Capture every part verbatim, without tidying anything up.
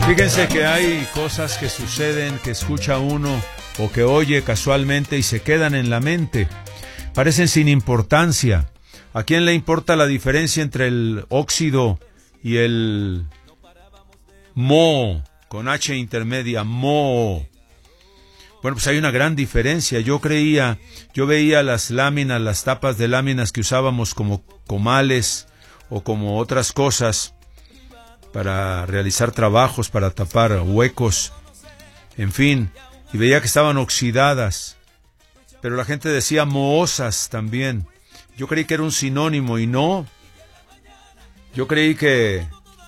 Fíjense que hay cosas que suceden, que escucha uno o que oye casualmente y se quedan en la mente. Parecen sin importancia. ¿A quién le importa la diferencia entre el óxido y el moho, con H intermedia, moho? Bueno, pues hay una gran diferencia. Yo creía, yo veía las láminas, las tapas de láminas que usábamos como comales o como otras cosas para realizar trabajos, para tapar huecos, en fin, y veía que estaban oxidadas, pero la gente decía mohosas también. Yo creí que era un sinónimo y no. Yo creí que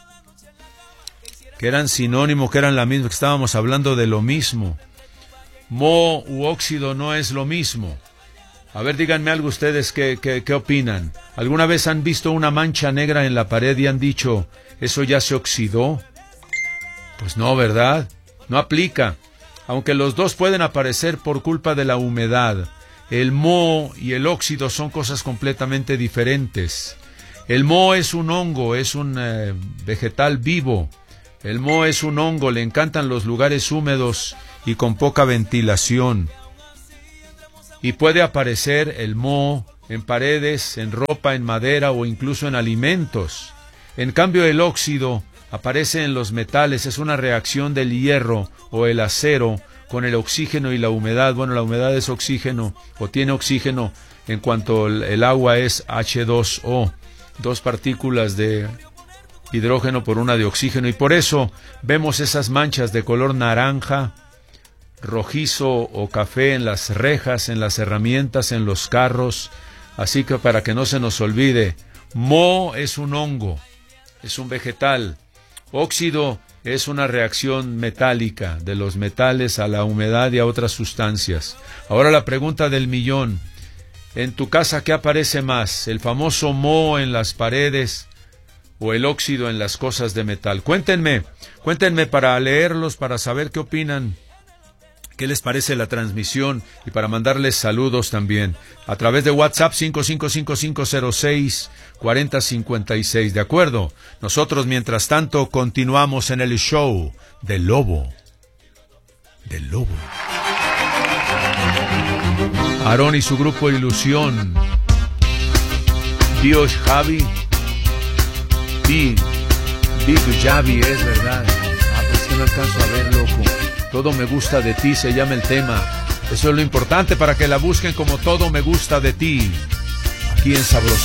que eran sinónimos, que eran la misma, que estábamos hablando de lo mismo. Moho u óxido no es lo mismo. A ver, díganme algo ustedes, ¿qué, qué, qué opinan? ¿Alguna vez han visto una mancha negra en la pared y han dicho, eso ya se oxidó? Pues no, ¿verdad? No aplica. Aunque los dos pueden aparecer por culpa de la humedad, el moho y el óxido son cosas completamente diferentes. El moho es un hongo, es un eh, vegetal vivo. El moho es un hongo, le encantan los lugares húmedos y con poca ventilación. Y puede aparecer el moho en paredes, en ropa, en madera o incluso en alimentos. En cambio, el óxido aparece en los metales, es una reacción del hierro o el acero con el oxígeno y la humedad. Bueno, la humedad es oxígeno o tiene oxígeno en cuanto el, el agua es hache dos o, dos partículas de hidrógeno por una de oxígeno. Y por eso vemos esas manchas de color naranja, rojizo o café en las rejas, en las herramientas, en los carros. Así que para que no se nos olvide, moho es un hongo, es un vegetal. Óxido es una reacción metálica de los metales a la humedad y a otras sustancias. Ahora la pregunta del millón. ¿En tu casa qué aparece más? ¿El famoso moho en las paredes o el óxido en las cosas de metal? Cuéntenme, cuéntenme para leerlos, para saber qué opinan. ¿Qué les parece la transmisión? Y para mandarles saludos también. A través de WhatsApp cinco cinco cinco cinco cero seis cuatro cero cinco seis. ¿De acuerdo? Nosotros, mientras tanto, continuamos en el show del Lobo. Del Lobo. Aarón y su grupo Ilusión. Dios Javi. Big, Big Javi, es verdad. Ah, pues que no alcanzo a ver, loco. Todo me gusta de ti, se llama el tema. Eso es lo importante para que la busquen como Todo me gusta de ti. Aquí en Sabroso.